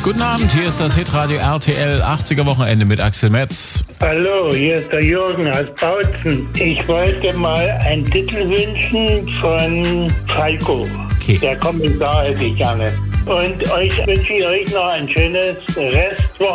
Guten Abend, hier ist das Hitradio RTL 80er Wochenende mit Axel Metz. Hallo, hier ist der Jürgen aus Bautzen. Ich wollte mal einen Titel wünschen von Falco. Okay. Der Kommissar hätte ich gerne. Und euch wünsche ich noch ein schönes Restwochenende.